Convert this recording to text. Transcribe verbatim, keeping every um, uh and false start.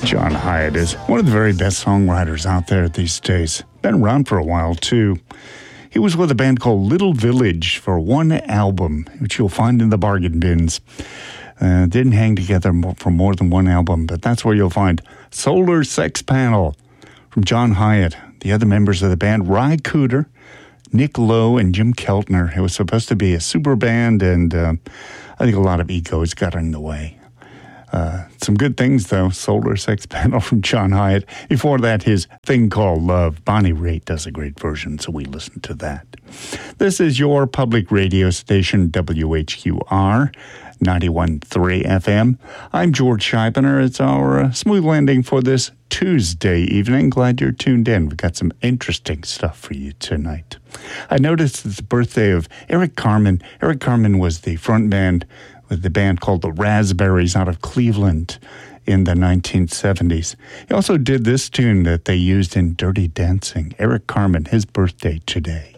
John Hiatt is one of the very best songwriters out there these days. Been around for a while, too. He was with a band called Little Village for one album, which you'll find in the bargain bins. Uh, didn't hang together for more than one album, but that's where you'll find Solar Sex Panel from John Hiatt. The other members of the band, Ry Cooder, Nick Lowe, and Jim Keltner. It was supposed to be a super band, and uh, I think a lot of egos got in the way. Uh, some good things, though. Solar Sex Panel from John Hiatt. Before that, his Thing Called Love. Bonnie Raitt does a great version, so we listen to that. This is your public radio station, W H Q R, ninety-one point three F M. I'm George Scheibner. It's our uh, smooth landing for this Tuesday evening. Glad you're tuned in. We've got some interesting stuff for you tonight. I noticed it's the birthday of Eric Carmen. Eric Carmen was the front man with the band called the Raspberries out of Cleveland in the nineteen seventies. He also did this tune that they used in Dirty Dancing. Eric Carmen, his birthday today.